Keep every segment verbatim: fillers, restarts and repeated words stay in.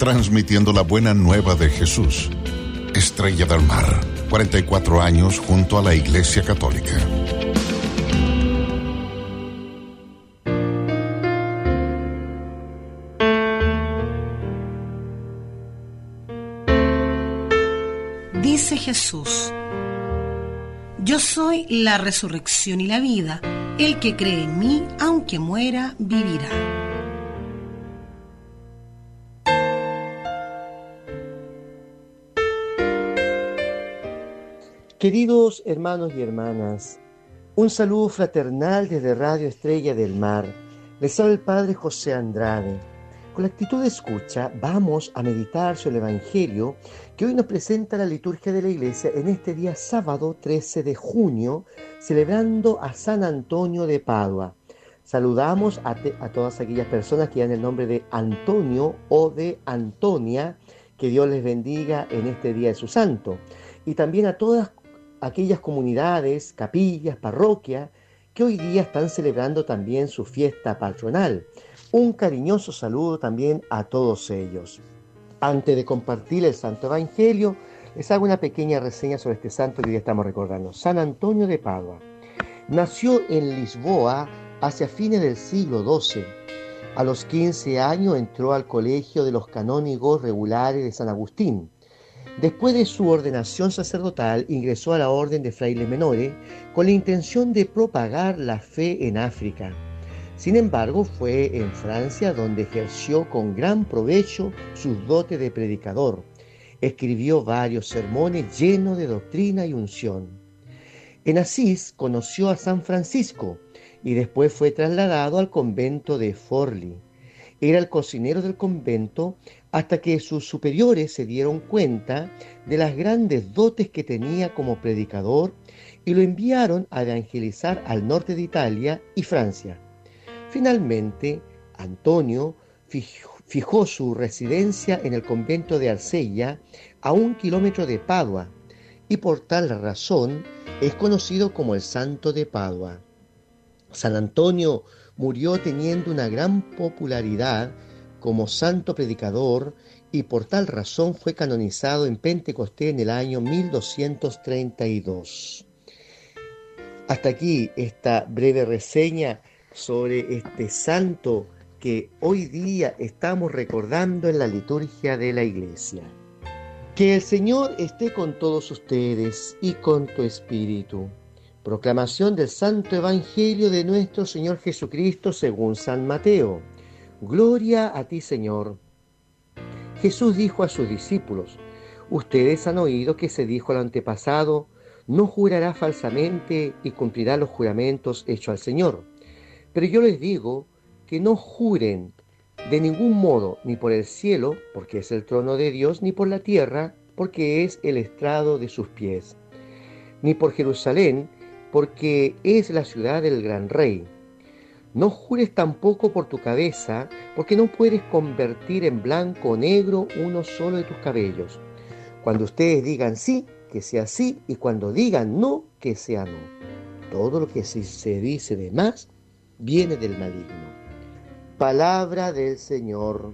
transmitiendo la buena nueva de Jesús. Estrella del Mar, cuarenta y cuatro años junto a la Iglesia Católica. Dice Jesús: yo soy la resurrección y la vida. El que cree en mí, aunque muera, vivirá. Queridos hermanos y hermanas, un saludo fraternal desde Radio Estrella del Mar. Les habla el Padre José Andrade. Con la actitud de escucha vamos a meditar sobre el Evangelio que hoy nos presenta la liturgia de la Iglesia en este día sábado trece de junio, celebrando a San Antonio de Padua. Saludamos a, te, a todas aquellas personas que dan el nombre de Antonio o de Antonia, que Dios les bendiga en este día de su santo. Y también a todas aquellas comunidades, capillas, parroquias, que hoy día están celebrando también su fiesta patronal. Un cariñoso saludo también a todos ellos. Antes de compartir el Santo Evangelio, les hago una pequeña reseña sobre este santo que hoy estamos recordando. San Antonio de Padua. Nació en Lisboa hacia fines del siglo doce. A los quince años entró al colegio de los canónigos regulares de San Agustín. Después de su ordenación sacerdotal, ingresó a la orden de frailes menores con la intención de propagar la fe en África. Sin embargo, fue en Francia donde ejerció con gran provecho sus dotes de predicador. Escribió varios sermones llenos de doctrina y unción. En Asís conoció a San Francisco y después fue trasladado al convento de Forlì. Era el cocinero del convento hasta que sus superiores se dieron cuenta de las grandes dotes que tenía como predicador y lo enviaron a evangelizar al norte de Italia y Francia. Finalmente, Antonio fijó su residencia en el convento de Arsella, a un kilómetro de Padua, y por tal razón es conocido como el Santo de Padua. San Antonio murió teniendo una gran popularidad como santo predicador y por tal razón fue canonizado en Pentecostés en el año mil doscientos treinta y dos. Hasta aquí esta breve reseña sobre este santo que hoy día estamos recordando en la liturgia de la Iglesia. Que el Señor esté con todos ustedes y con tu espíritu. Proclamación del Santo Evangelio de nuestro Señor Jesucristo según San Mateo. Gloria a ti, Señor. Jesús dijo a sus discípulos: ustedes han oído que se dijo al antepasado: no jurará falsamente y cumplirá los juramentos hechos al Señor. Pero yo les digo que no juren de ningún modo, ni por el cielo, porque es el trono de Dios, ni por la tierra, porque es el estrado de sus pies, ni por Jerusalén, porque es la ciudad del gran rey. No jures tampoco por tu cabeza, porque no puedes convertir en blanco o negro uno solo de tus cabellos. Cuando ustedes digan sí, que sea sí, y cuando digan no, que sea no. Todo lo que se dice de más viene del maligno. Palabra del Señor.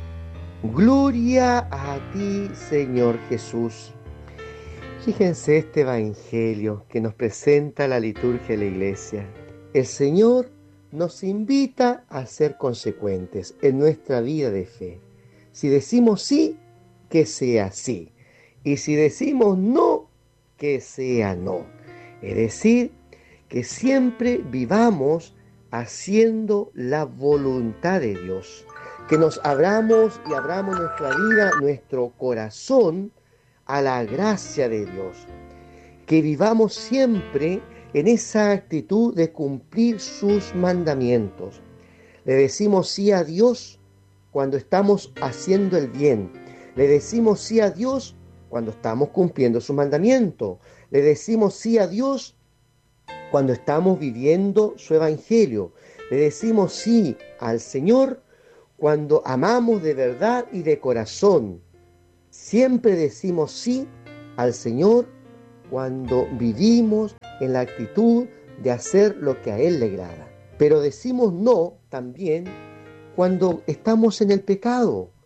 Gloria a ti, Señor Jesús. Fíjense este evangelio que nos presenta la liturgia de la Iglesia. El Señor nos invita a ser consecuentes en nuestra vida de fe. Si decimos sí, que sea sí. Y si decimos no, que sea no. Es decir, que siempre vivamos haciendo la voluntad de Dios. Que nos abramos y abramos nuestra vida, nuestro corazón, a la gracia de Dios. Que vivamos siempre en esa actitud de cumplir sus mandamientos. Le decimos sí a Dios cuando estamos haciendo el bien. Le decimos sí a Dios cuando estamos cumpliendo su mandamiento. Le decimos sí a Dios cuando estamos viviendo su evangelio. Le decimos sí al Señor cuando amamos de verdad y de corazón. Siempre decimos sí al Señor cuando vivimos en la actitud de hacer lo que a Él le agrada. Pero decimos no también cuando estamos en el pecado,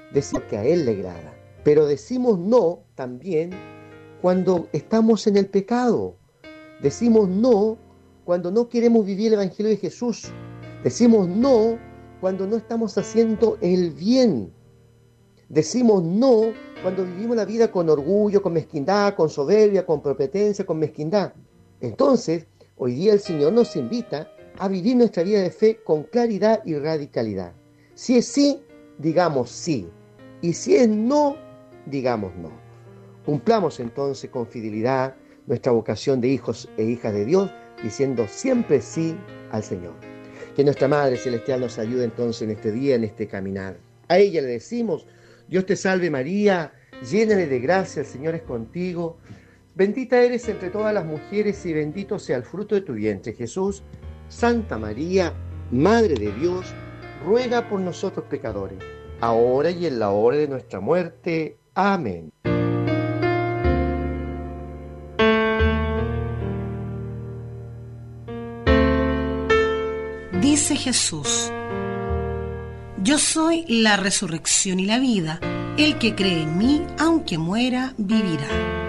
decimos que a Él le agrada. Pero decimos no también cuando estamos en el pecado. Decimos no cuando no queremos vivir el Evangelio de Jesús. Decimos no cuando no estamos haciendo el bien. Decimos no cuando vivimos la vida con orgullo, con mezquindad, con soberbia, con prepotencia, con mezquindad. Entonces, hoy día el Señor nos invita a vivir nuestra vida de fe con claridad y radicalidad. Si es sí, digamos sí. Y si es no, digamos no. Cumplamos entonces con fidelidad nuestra vocación de hijos e hijas de Dios, diciendo siempre sí al Señor. Que nuestra Madre Celestial nos ayude entonces en este día, en este caminar. A ella le decimos: Dios te salve María, llena de gracia, el Señor es contigo. Bendita eres entre todas las mujeres y bendito sea el fruto de tu vientre, Jesús. Santa María, Madre de Dios, ruega por nosotros pecadores, ahora y en la hora de nuestra muerte. Amén. Dice Jesús: yo soy la resurrección y la vida. El que cree en mí, aunque muera, vivirá.